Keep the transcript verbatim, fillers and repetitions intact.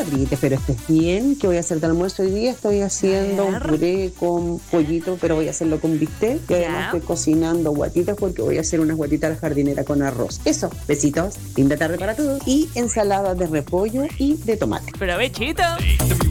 apriete, pero estés bien. ¿Qué voy a hacer de almuerzo hoy día? Estoy haciendo un puré con pollito, pero voy a hacerlo con bistec. Y además Ya. estoy cocinando guatitas porque voy a hacer unas guatitas a la jardinera con arroz. Eso, besitos, linda tarde para todos. Y ensalada de repollo y de tomate. Provechito.